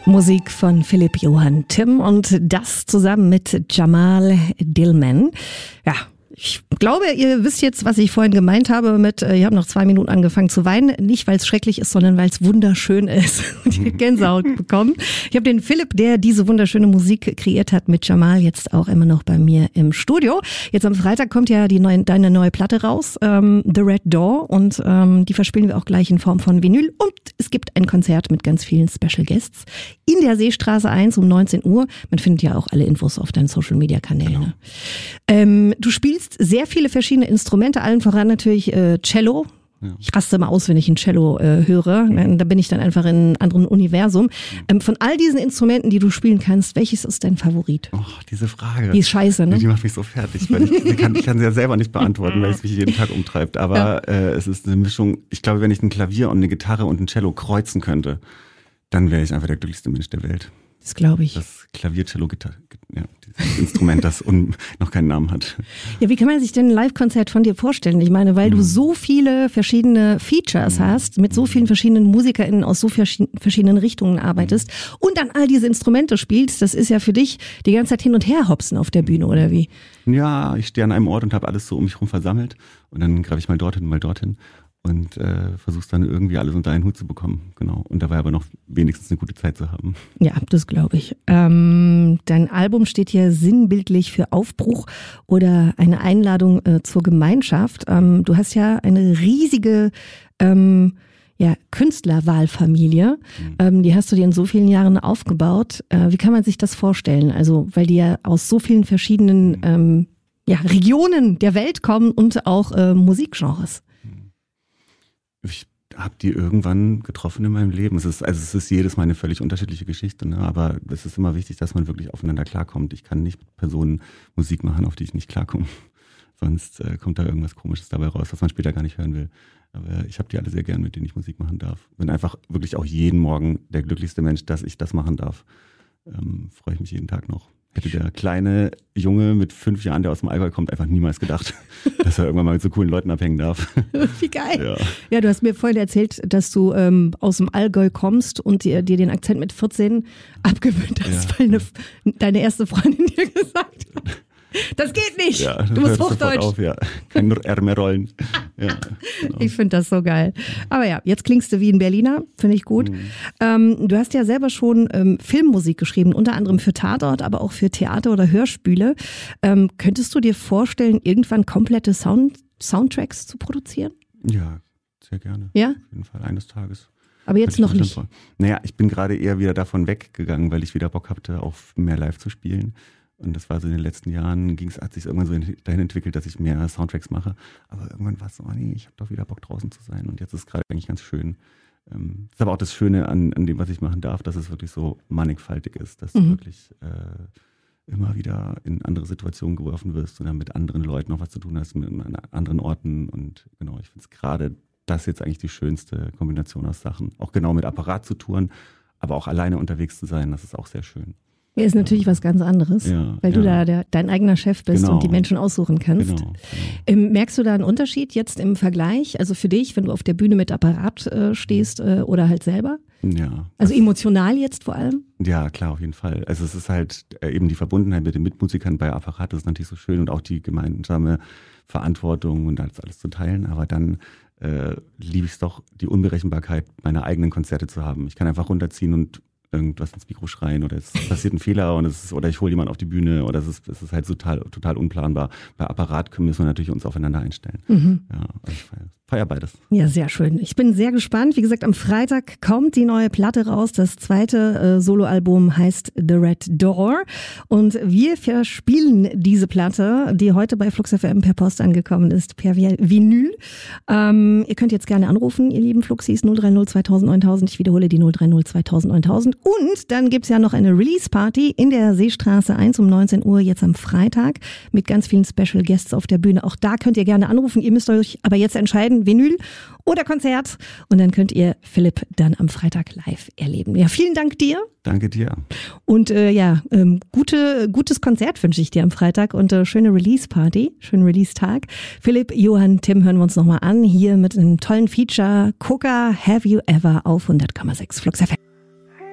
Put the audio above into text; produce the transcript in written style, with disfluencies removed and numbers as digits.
Musik von Philipp Johann Timm und das zusammen mit Jamal Dillman. Ja, ich glaube, ihr wisst jetzt, was ich vorhin gemeint habe mit, ihr habt noch 2 Minuten angefangen zu weinen. Nicht, weil es schrecklich ist, sondern weil es wunderschön ist. Und ihr Gänsehaut bekommen. Ich habe den Philipp, der diese wunderschöne Musik kreiert hat, mit Jamal jetzt auch immer noch bei mir im Studio. Jetzt am Freitag kommt ja deine neue Platte raus, The Red Door. Und die verspielen wir auch gleich in Form von Vinyl. Und es gibt ein Konzert mit ganz vielen Special Guests in der Seestraße 1 um 19 Uhr. Man findet ja auch alle Infos auf deinen Social-Media-Kanälen. Genau. Du spielst sehr viele verschiedene Instrumente, allen voran natürlich Cello. Ja. Ich raste immer aus, wenn ich ein Cello höre. Da bin ich dann einfach in einem anderen Universum. Von all diesen Instrumenten, die du spielen kannst, welches ist dein Favorit? Oh, diese Frage. Die ist scheiße, ne? Die macht mich so fertig. Weil ich kann sie ja selber nicht beantworten, weil es mich jeden Tag umtreibt. Aber es ist eine Mischung. Ich glaube, wenn ich ein Klavier und eine Gitarre und ein Cello kreuzen könnte, dann wäre ich einfach der glücklichste Mensch der Welt. Das glaube ich. Das Klavier, Cello, Gitarre, ja, dieses Instrument, das noch keinen Namen hat. Ja, wie kann man sich denn ein Live-Konzert von dir vorstellen? Ich meine, weil du so viele verschiedene Features hast, mit so vielen verschiedenen MusikerInnen aus so verschiedenen Richtungen arbeitest und dann all diese Instrumente spielst, das ist ja für dich die ganze Zeit hin und her hopsen auf der Bühne, oder wie? Ja, ich stehe an einem Ort und habe alles so um mich herum versammelt und dann greife ich mal dorthin und versuchst dann irgendwie alles unter einen Hut zu bekommen, genau. Und dabei aber noch wenigstens eine gute Zeit zu haben. Ja, das glaube ich. Dein Album steht hier sinnbildlich für Aufbruch oder eine Einladung zur Gemeinschaft. Du hast ja eine riesige Künstlerwahlfamilie. Die hast du dir in so vielen Jahren aufgebaut. Wie kann man sich das vorstellen? Also, weil die ja aus so vielen verschiedenen Regionen der Welt kommen und auch Musikgenres. Ich habe die irgendwann getroffen in meinem Leben. Es ist jedes Mal eine völlig unterschiedliche Geschichte, ne? Aber es ist immer wichtig, dass man wirklich aufeinander klarkommt. Ich kann nicht mit Personen Musik machen, auf die ich nicht klarkomme. Sonst kommt da irgendwas Komisches dabei raus, was man später gar nicht hören will. Aber ich habe die alle sehr gern, mit denen ich Musik machen darf. Bin einfach wirklich auch jeden Morgen der glücklichste Mensch, dass ich das machen darf. Freue ich mich jeden Tag noch. Hätte der kleine Junge mit 5 Jahren, der aus dem Allgäu kommt, einfach niemals gedacht, dass er irgendwann mal mit so coolen Leuten abhängen darf. Wie geil. Ja, du hast mir vorhin erzählt, dass du aus dem Allgäu kommst und dir den Akzent mit 14 abgewöhnt hast, weil deine erste Freundin dir gesagt hat, das geht nicht, ja, du musst Hochdeutsch. Auf, ja. Kein R mehr rollen. Ja, genau. Ich finde das so geil. Aber ja, jetzt klingst du wie ein Berliner, finde ich gut. Du hast ja selber schon Filmmusik geschrieben, unter anderem für Tatort, aber auch für Theater oder Hörspiele. Könntest du dir vorstellen, irgendwann komplette Soundtracks zu produzieren? Ja, sehr gerne. Ja? Auf jeden Fall, eines Tages. Aber jetzt noch nicht. Naja, ich bin gerade eher wieder davon weggegangen, weil ich wieder Bock hatte, auch mehr live zu spielen. Und das war so in den letzten Jahren, hat sich irgendwann so dahin entwickelt, dass ich mehr Soundtracks mache. Aber irgendwann war es so, ich habe doch wieder Bock draußen zu sein. Und jetzt ist es gerade eigentlich ganz schön. Ist aber auch das Schöne an dem, was ich machen darf, dass es wirklich so mannigfaltig ist, dass du wirklich immer wieder in andere Situationen geworfen wirst und dann mit anderen Leuten noch was zu tun hast, mit anderen Orten. Und genau, ich finde es gerade das jetzt eigentlich die schönste Kombination aus Sachen. Auch genau mit Apparat zu touren, aber auch alleine unterwegs zu sein, das ist auch sehr schön. Ja, ist natürlich was ganz anderes, weil du da dein eigener Chef bist und die Menschen aussuchen kannst. Genau. Merkst du da einen Unterschied jetzt im Vergleich? Also für dich, wenn du auf der Bühne mit Apparat stehst oder halt selber? Ja. Also emotional jetzt vor allem? Ja, klar, auf jeden Fall. Also es ist halt eben die Verbundenheit mit den Mitmusikern bei Apparat, das ist natürlich so schön und auch die gemeinsame Verantwortung und alles zu teilen. Aber dann liebe ich es doch, die Unberechenbarkeit meiner eigenen Konzerte zu haben. Ich kann einfach runterziehen und irgendwas ins Mikro schreien oder es passiert ein Fehler oder ich hole jemanden auf die Bühne oder es ist halt total unplanbar. Bei Apparat müssen wir natürlich uns aufeinander einstellen. Ja, also ich feiere beides. Ja, sehr schön. Ich bin sehr gespannt. Wie gesagt, am Freitag kommt die neue Platte raus. Das zweite Soloalbum heißt The Red Door und wir verspielen diese Platte, die heute bei Flux FM per Post angekommen ist, per Vinyl. Ihr könnt jetzt gerne anrufen, ihr lieben Fluxis, 030 2000 9000. Ich wiederhole die 030 2000 9000. Und dann gibt's ja noch eine Release-Party in der Seestraße 1 um 19 Uhr jetzt am Freitag mit ganz vielen Special Guests auf der Bühne. Auch da könnt ihr gerne anrufen. Ihr müsst euch aber jetzt entscheiden, Vinyl oder Konzert. Und dann könnt ihr Philipp dann am Freitag live erleben. Ja, vielen Dank dir. Danke dir. Und gutes Konzert wünsche ich dir am Freitag und schöne Release-Party, schönen Release-Tag. Philipp Johann Timm hören wir uns nochmal an, hier mit einem tollen Feature. Coca, Have You Ever auf 100,6 Flux FM.